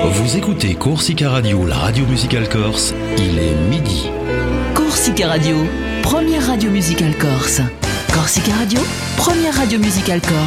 Vous écoutez Corsica Radio, la radio musicale corse, il est midi. Corsica Radio, première radio musicale corse. Corsica Radio, première radio musicale corse.